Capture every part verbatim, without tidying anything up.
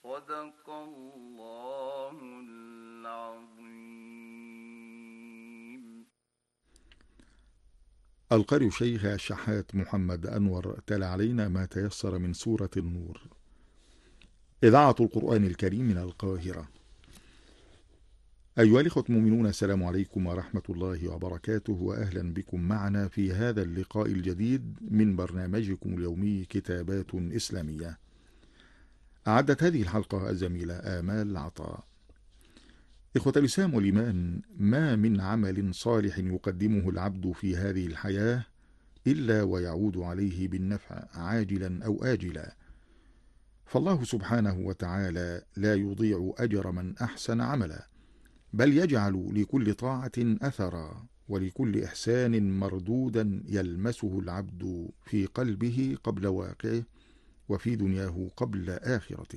صدق الله العظيم. القارئ الشيخ الشحات محمد أنور تلا علينا ما تيسر من سورة النور. إذاعة القرآن الكريم من القاهرة. أيها الإخوة المؤمنون، السلام عليكم ورحمة الله وبركاته، وأهلا بكم معنا في هذا اللقاء الجديد من برنامجكم اليومي كتابات إسلامية. أعدت هذه الحلقة الزميلة آمال عطاء. إخوة الإسلام والإيمان، ما من عمل صالح يقدمه العبد في هذه الحياة إلا ويعود عليه بالنفع عاجلا أو آجلا، فالله سبحانه وتعالى لا يضيع أجر من أحسن عملا، بل يجعل لكل طاعة أثرا ولكل إحسان مردودا يلمسه العبد في قلبه قبل واقعه وفي دنياه قبل آخرته.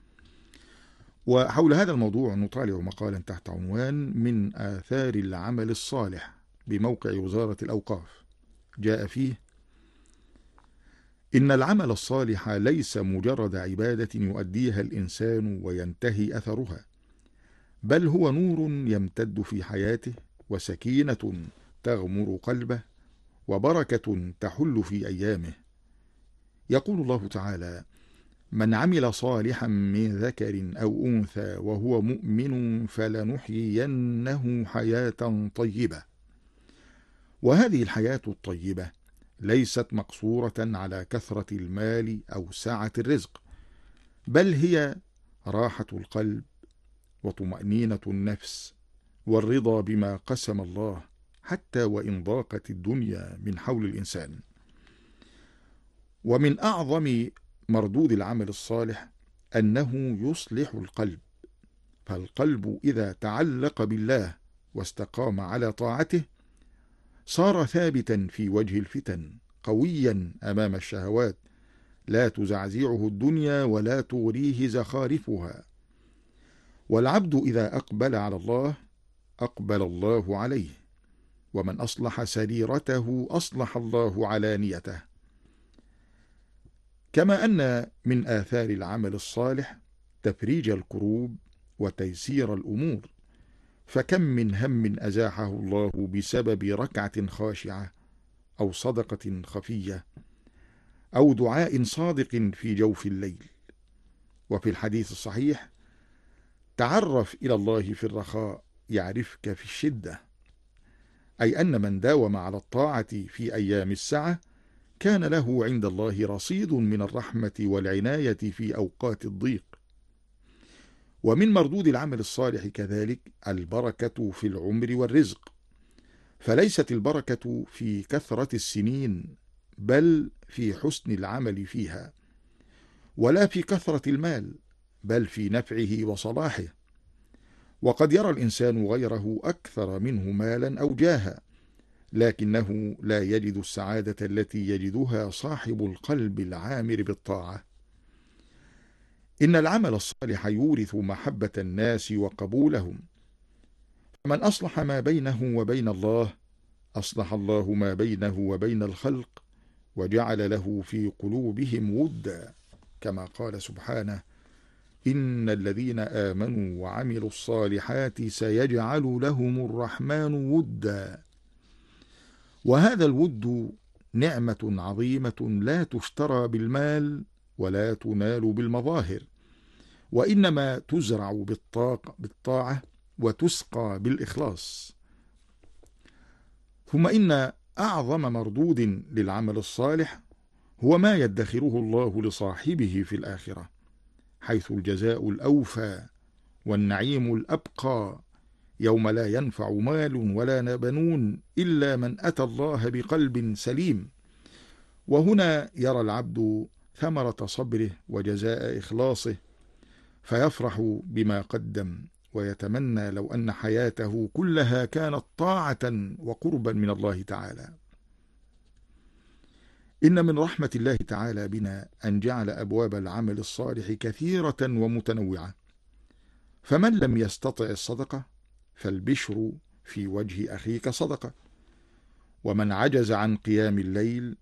وحول هذا الموضوع نطالع مقالا تحت عنوان من آثار العمل الصالح بموقع وزارة الأوقاف. جاء فيه: إن العمل الصالح ليس مجرد عبادة يؤديها الإنسان وينتهي أثرها، بل هو نور يمتد في حياته، وسكينة تغمر قلبه، وبركة تحل في أيامه. يقول الله تعالى: من عمل صالحا من ذكر أو أنثى وهو مؤمن فلنحيينه حياة طيبة. وهذه الحياة الطيبة ليست مقصورة على كثرة المال أو سعة الرزق، بل هي راحة القلب وطمأنينة النفس والرضا بما قسم الله، حتى وإن ضاقت الدنيا من حول الإنسان. ومن أعظم مردود العمل الصالح أنه يصلح القلب، فالقلب إذا تعلق بالله واستقام على طاعته صار ثابتا في وجه الفتن، قويا أمام الشهوات، لا تزعزعه الدنيا ولا تغريه زخارفها. والعبد إذا أقبل على الله أقبل الله عليه، ومن أصلح سريرته أصلح الله علانيته. كما أن من آثار العمل الصالح تفريج الكروب وتيسير الأمور، فكم من هم أزاحه الله بسبب ركعة خاشعة أو صدقة خفية أو دعاء صادق في جوف الليل. وفي الحديث الصحيح: تعرف إلى الله في الرخاء يعرفك في الشدة، أي أن من داوم على الطاعة في أيام السعة كان له عند الله رصيد من الرحمة والعناية في أوقات الضيق. ومن مردود العمل الصالح كذلك البركة في العمر والرزق، فليست البركة في كثرة السنين بل في حسن العمل فيها، ولا في كثرة المال بل في نفعه وصلاحه. وقد يرى الإنسان غيره أكثر منه مالا أو جاها، لكنه لا يجد السعادة التي يجدها صاحب القلب العامر بالطاعة. إن العمل الصالح يورث محبة الناس وقبولهم، فمن أصلح ما بينه وبين الله أصلح الله ما بينه وبين الخلق، وجعل له في قلوبهم ودا، كما قال سبحانه: إن الذين آمنوا وعملوا الصالحات سيجعل لهم الرحمن ودا. وهذا الود نعمة عظيمة لا تشترى بالمال ولا تنال بالمظاهر، وإنما تزرع بالطاعة وتسقى بالإخلاص. ثم إن أعظم مردود للعمل الصالح هو ما يدخره الله لصاحبه في الآخرة، حيث الجزاء الأوفى والنعيم الأبقى، يوم لا ينفع مال ولا بنون إلا من أتى الله بقلب سليم. وهنا يرى العبد ثمرة صبره وجزاء إخلاصه، فيفرح بما قدم ويتمنى لو أن حياته كلها كانت طاعة وقربا من الله تعالى. إن من رحمة الله تعالى بنا أن جعل أبواب العمل الصالح كثيرة ومتنوعة، فمن لم يستطع الصدقة فالبشر في وجه أخيك صدقة، ومن عجز عن قيام الليل